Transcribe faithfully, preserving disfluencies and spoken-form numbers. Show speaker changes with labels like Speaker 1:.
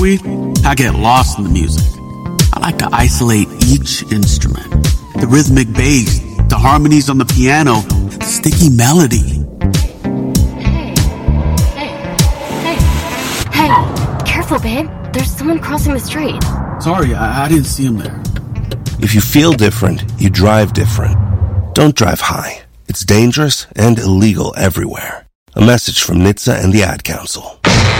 Speaker 1: I get lost in the music. I like to isolate each instrument. The rhythmic bass, the harmonies on the piano, the sticky melody.
Speaker 2: Hey, hey, hey, hey, careful, babe. There's someone crossing the street.
Speaker 1: Sorry, I, I didn't see him there.
Speaker 3: If you feel different, you drive different. Don't drive high. It's dangerous and illegal everywhere. A message from N H T S A and the Ad Council.